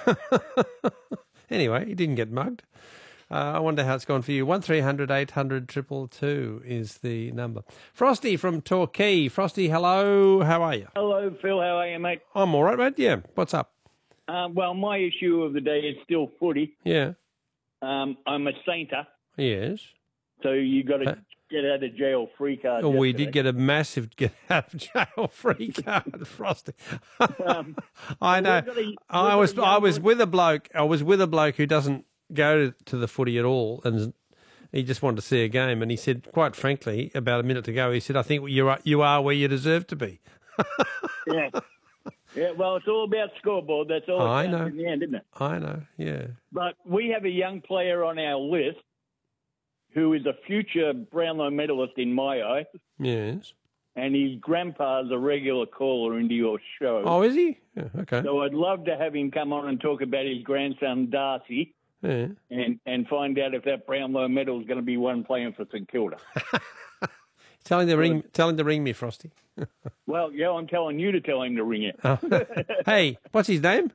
Anyway, he didn't get mugged. I wonder how it's gone for you. 1300 800 222 is the number. Frosty from Torquay. Frosty, hello. How are you? Hello, Phil. How are you, mate? I'm all right, mate. Yeah. What's up? Well, my issue of the day is still footy. Yeah. I'm a sainter, Yes. so you got to get out of jail free card. Oh, we yesterday. did get a massive get out of jail free card, Frosty. I know. I was with a bloke. I was with a bloke who doesn't go to the footy at all, and he just wanted to see a game. And he said, quite frankly, about a minute ago, he said, "I think you are where you deserve to be." Yeah. Yeah, well, it's all about scoreboard. That's all it counts in the end, isn't it? I know, yeah. But we have a young player on our list who is a future Brownlow medalist in my eyes. Yes. And his grandpa's a regular caller into your show. Oh, is he? Yeah, okay. So I'd love to have him come on and talk about his grandson, Darcy, and find out if that Brownlow medal is going to be won playing for St Kilda. Tell him to ring me, Frosty. Well, yeah, I'm telling you to tell him to ring you. Oh. Hey, what's his name?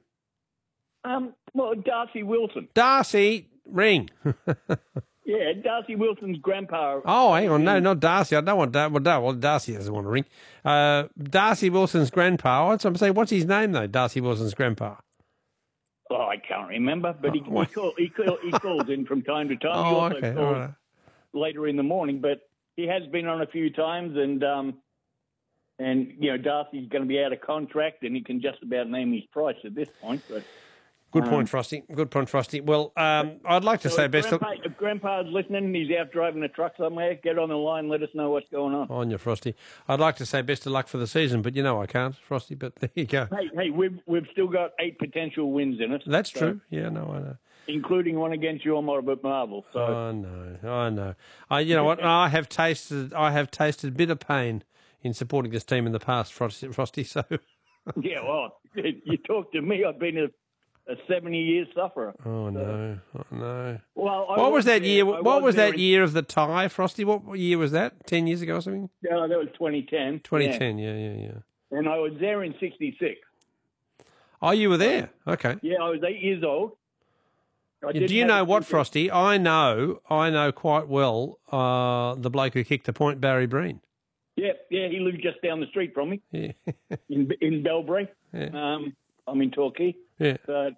Well, Darcy Wilson. Darcy, ring. Yeah, Darcy Wilson's grandpa. Oh, hang on. No, not Darcy. I don't want that. Well, Darcy doesn't want to ring. Darcy Wilson's grandpa. I'm saying, what's his name, though, Darcy Wilson's grandpa? Oh, I can't remember, but he calls in from time to time. Oh, he also okay. calls Right. later in the morning, but he has been on a few times, and you know, Darcy's going to be out of contract, and he can just about name his price at this point. But good point, Frosty. Good point, Frosty. Well, I'd like to say best of... If Grandpa's listening and he's out driving a truck somewhere, get on the line, let us know what's going on. On you, Frosty. I'd like to say best of luck for the season, but you know I can't, Frosty, but there you go. Hey, we've still got 8 potential wins in it. That's true. Yeah, no, I know. Including one against your Marvel. So. I know. You know what? I have tasted bitter pain in supporting this team in the past, Frosty. So. Yeah, well, you talk to me. I've been a 70-year sufferer. Oh no. Well, what was that year? What was that year of the tie, Frosty? What year was that? 10 years ago or something? Yeah, that was 2010. 2010. Yeah. And I was there in '66. Oh, you were there? Okay. Yeah, I was 8 years old. Do you know what, Frosty? I know quite well the bloke who kicked the point, Barry Breen. Yeah, he lived just down the street from me. Yeah. in Belbury. Yeah. I'm in Torquay. Yeah. But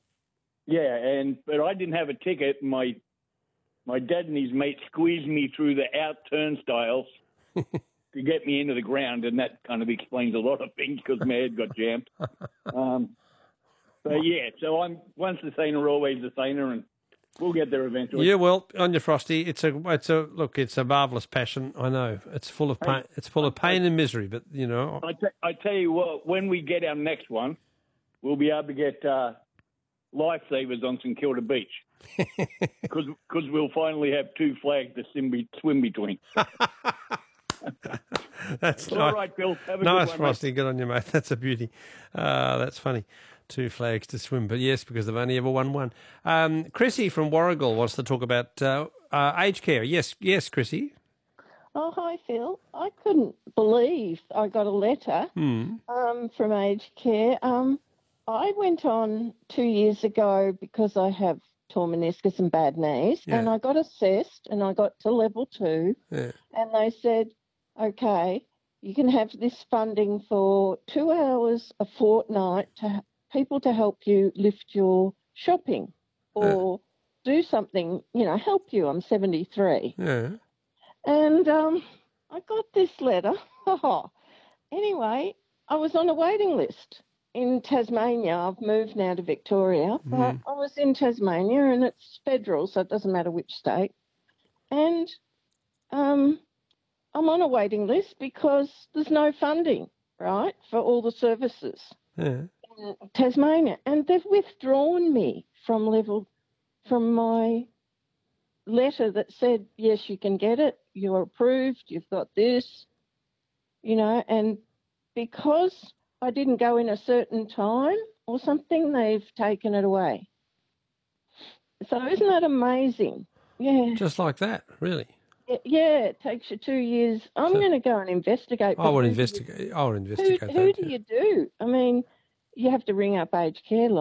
I didn't have a ticket. My dad and his mate squeezed me through the out turnstiles to get me into the ground, and that kind of explains a lot of things because my head got jammed. But yeah, so I'm once the saner, always the saner, and we'll get there eventually. Yeah, well, on your Frosty, it's a marvellous passion. I know it's full of pain. It's full of pain and misery, but you know. I tell you what, when we get our next one, we'll be able to get lifesavers on St Kilda Beach because we'll finally have 2 flags to swim between. That's all nice. right, Bill. Have a nice, good one, Frosty. mate. Good on you, mate. That's a beauty. That's funny. 2 flags to swim, but yes, because they've only ever won one. Chrissy from Warragul wants to talk about aged care. Yes, Chrissy. Oh, hi, Phil. I couldn't believe I got a letter from aged care. I went on 2 years ago because I have torn meniscus and bad knees, and I got assessed, and I got to level 2, and they said, okay, you can have this funding for 2 hours a fortnight to people to help you lift your shopping or do something, help you. I'm 73. Yeah. And I got this letter. Anyway, I was on a waiting list in Tasmania. I've moved now to Victoria, but I was in Tasmania, and it's federal, so it doesn't matter which state. And I'm on a waiting list because there's no funding, right, for all the services. Yeah. In Tasmania, and they've withdrawn me from my letter that said, yes, you can get it, you're approved, you've got this, and because I didn't go in a certain time or something, they've taken it away. So isn't that amazing? Yeah. Just like that, really. Yeah, it takes you 2 years. I'm going to go and investigate. I would investigate. Who do you do? I mean, you have to ring up aged care line.